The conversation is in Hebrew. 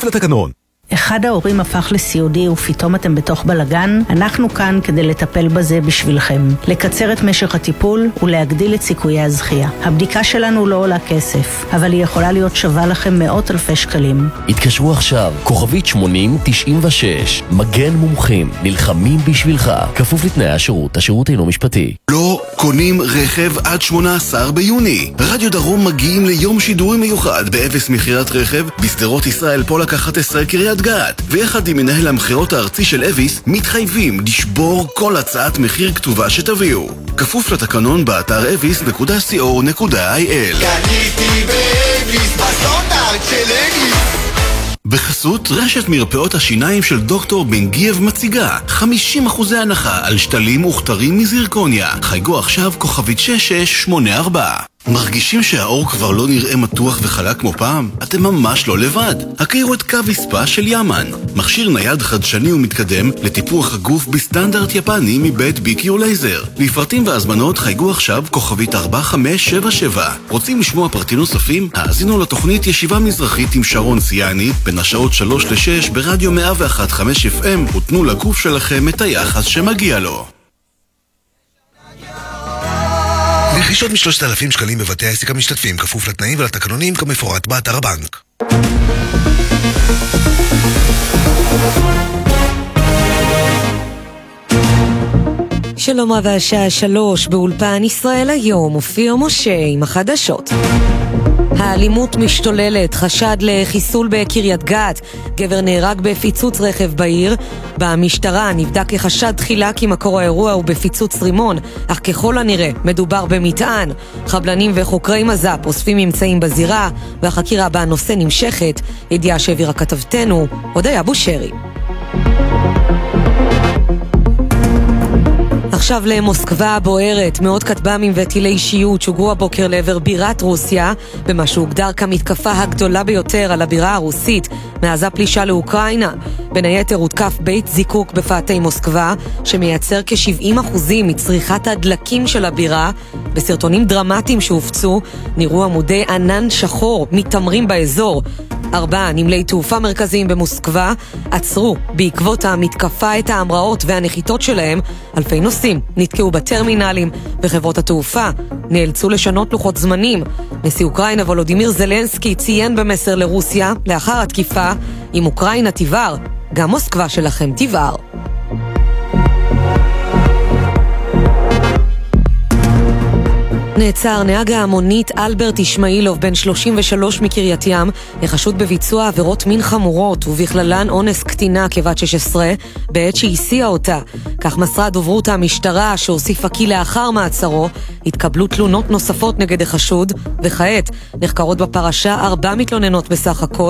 לתקנון. אחד ההורים הפך לסיעודי ופתאום אתם בתוך בלגן, אנחנו כאן כדי לטפל בזה בשבילכם. לקצר את משך הטיפול ולהגדיל את סיכויי הזכייה. הבדיקה שלנו לא עולה כסף, אבל היא יכולה להיות שווה לכם מאות אלפי שקלים. התקשרו עכשיו, כוכבית 8096. מגן מומחים, נלחמים בשבילך. כפוף לתנאי השירות, השירות אינו משפטי. לא קונים רכב עד 18 ביוני. רדיו דרום מגיעים ליום שידורי מיוחד באפס מכירת רכב בסדרות ישראל פולק 11 קריית גת, ויחד עם מנהל המחירות הארצי של אביס מתחייבים לשבור כל הצעת מחיר כתובה שתביאו. כפוף לתקנון באתר avis.co.il. קניתי באביס בסטנדרט של אביס. בחסות רשת מרפאות השיניים של דוקטור בן גייב מציגה 50% הנחה על שתלים וכתרים מזירקוניה. חייגו עכשיו כוכבית 6684. מרגישים שהאור כבר לא נראה מתוח וחלק כמו פעם? אתם ממש לא לבד. הכירו את קו הספה של יאמן, מכשיר נייד חדשני ומתקדם לטיפוח הגוף בסטנדרט יפני מבית ביקיו לייזר. לפרטים והזמנות חייגו עכשיו כוכבית 4577. רוצים לשמוע פרטים נוספים? האזינו לתוכנית ישיבה מזרחית עם שרון סיאני בין השעות 3 ל-6 ברדיו 101.5 FM, ותנו לגוף שלכם את היחס שמגיע לו. רכישות מ3,000 שקלים בבתי העסק המשתתפים, כפוף לתנאים ולתקנונים כמפורט באתר הבנק. שלום רב, השעה 3 באולפן ישראל היום, אופיר משה עם החדשות. האלימות משתוללת, חשד לחיסול בקריית גת, גבר נהרג בפיצוץ רכב בעיר. במשטרה נבדק כחשד תחילה כי מקור האירוע הוא בפיצוץ רימון, אך ככל הנראה מדובר במטען. חבלנים וחוקרי מז"פ אוספים ממצאים בזירה, והחקירה בנושא נמשכת. ידיעה שהעבירה כתבתנו הודיה בושרי. עכשיו למוסקבה הבוערת, מאות כטב"מים וטילי אישיות שוגרו הבוקר לעבר בירת רוסיה, במה שהוגדר כמתקפה הגדולה ביותר על הבירה הרוסית מאז הפלישה לאוקראינה. בין היתר הותקף בית זיקוק בפאתי מוסקבה, שמייצר כ-70% מצריכת הדלקים של הבירה. בסרטונים דרמטיים שהופצו, נראו עמודי ענן שחור מתמרים באזור. 4 נמלי תעופה מרכזיים במוסקבה עצרו בעקבות המתקפה את ההמראות והנחיתות שלהם. אלפי נוסעים נתקעו בטרמינלים, וחברות התעופה נאלצו לשנות לוחות זמנים. נשיא אוקראינה וולודימיר זלנסקי ציין במסר לרוסיה לאחר התקיפה, אם אוקראינה תיבר, גם מוסקבה שלכם תיבר. נעצר נהג המונית אלברט ישמעילוב בן 33 מקריית ים, החשוד בביצוע עבירות מין חמורות ובכללן אונס קטינה כבת 16 בעת שהסיעה אותה. כך מסרה דוברות המשטרה, שהוסיפה כי לאחר מעצרו התקבלו תלונות נוספות נגד החשוד, וכעת נחקרות בפרשה 4 מתלוננות בסך הכל.